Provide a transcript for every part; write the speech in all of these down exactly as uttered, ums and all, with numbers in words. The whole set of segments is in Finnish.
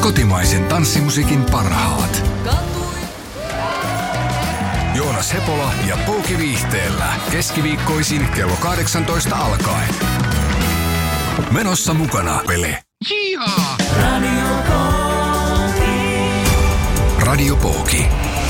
Kotimaisen tanssimusiikin parhaat. Joonas Hepola ja Pouki Viihteellä. Keskiviikkoisin kello kahdeksantoista alkaen. Menossa mukana Pele. Jihaa! Radio Pouki. Radio Pouki.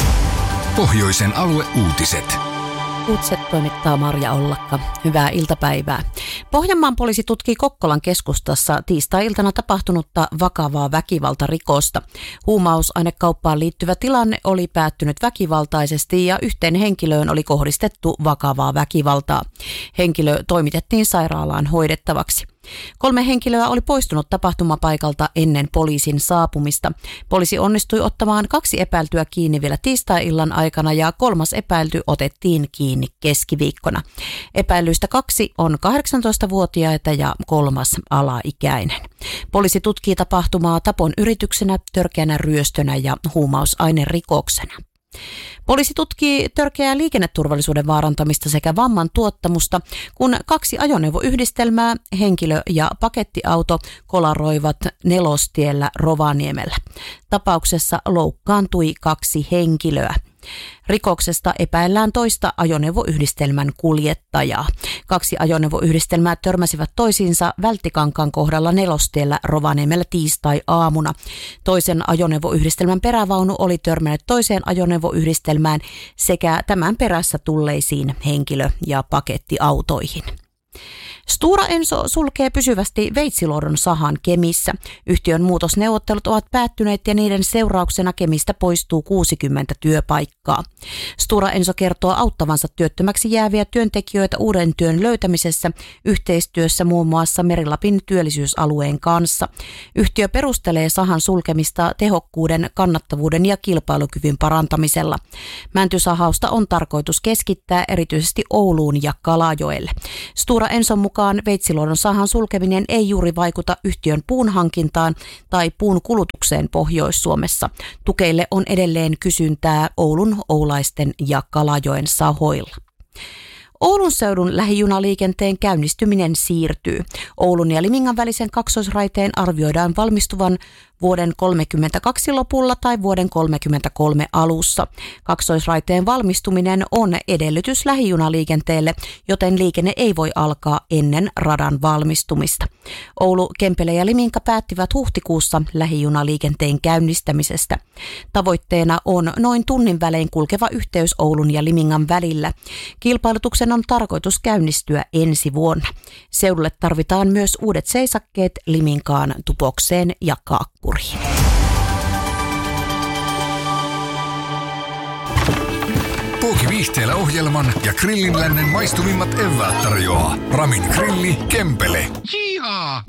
Pohjoisen alueuutiset. Uutiset toimittaa Marja Ollakka. Hyvää iltapäivää. Pohjanmaan poliisi tutkii Kokkolan keskustassa tiistai-iltana tapahtunutta vakavaa väkivaltarikosta. Huumausainekauppaan liittyvä tilanne oli päättynyt väkivaltaisesti ja yhteen henkilöön oli kohdistettu vakavaa väkivaltaa. Henkilö toimitettiin sairaalaan hoidettavaksi. Kolme henkilöä oli poistunut tapahtumapaikalta ennen poliisin saapumista. Poliisi onnistui ottamaan kaksi epäiltyä kiinni vielä tiistai-illan aikana ja kolmas epäilty otettiin kiinni keskiviikkona. Epäilyistä kaksi on kahdeksantoistavuotiaita ja kolmas alaikäinen. Poliisi tutkii tapahtumaa tapon yrityksenä, törkeänä ryöstönä ja huumausainerikoksena. Poliisi tutkii törkeää liikenneturvallisuuden vaarantamista sekä vamman tuottamusta, kun kaksi ajoneuvoyhdistelmää, henkilö- ja pakettiauto, kolaroivat Nelostiellä Rovaniemellä. Tapauksessa loukkaantui kaksi henkilöä. Rikoksesta epäillään toista ajoneuvoyhdistelmän kuljettajaa. Kaksi ajoneuvoyhdistelmää törmäsivät toisiinsa Välttikankaan kohdalla Nelostiellä Rovaniemellä tiistai-aamuna. Toisen ajoneuvoyhdistelmän perävaunu oli törmännyt toiseen ajoneuvoyhdistelmään sekä tämän perässä tulleisiin henkilö- ja pakettiautoihin. Stora Enso sulkee pysyvästi Veitsiluodon sahan Kemissä. Yhtiön muutosneuvottelut ovat päättyneet ja niiden seurauksena Kemistä poistuu kuusikymmentä työpaikkaa. Stora Enso kertoo auttavansa työttömäksi jääviä työntekijöitä uuden työn löytämisessä yhteistyössä muun muassa Meri-Lapin työllisyysalueen kanssa. Yhtiö perustelee sahan sulkemista tehokkuuden, kannattavuuden ja kilpailukyvyn parantamisella. Mäntysahausta on tarkoitus keskittää erityisesti Ouluun ja Kalajoelle. Stora Enson mukaan Veitsiluodon sahan sulkeminen ei juuri vaikuta yhtiön puun hankintaan tai puun kulutukseen Pohjois-Suomessa. Tukeille on edelleen kysyntää Oulun, Oulaisten ja Kalajoen sahoilla. Oulun seudun lähijunaliikenteen käynnistyminen siirtyy. Oulun ja Limingan välisen kaksoisraiteen arvioidaan valmistuvan vuoden kolmekymmentäkaksi lopulla tai vuoden kolmekymmentäkolme alussa. Kaksoisraiteen valmistuminen on edellytys lähijunaliikenteelle, joten liikenne ei voi alkaa ennen radan valmistumista. Oulu, Kempele ja Liminka päättivät huhtikuussa lähijunaliikenteen käynnistämisestä. Tavoitteena on noin tunnin välein kulkeva yhteys Oulun ja Limingan välillä. Kilpailutuksen on tarkoitus käynnistyä ensi vuonna. Seudulle tarvitaan myös uudet seisakkeet Liminkaan, Tupokseen ja Kaakkuriin. Pouki Viihteellä ohjelman ja Grillinlännen maistuvimmat eväät tarjoaa Ramin Grilli Kempele. Jihaa!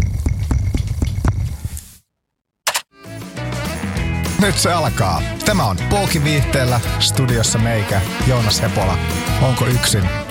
Nyt se alkaa. Tämä on Pouki Viihteellä, studiossa meikä, Joonas Hepola. Onko yksin?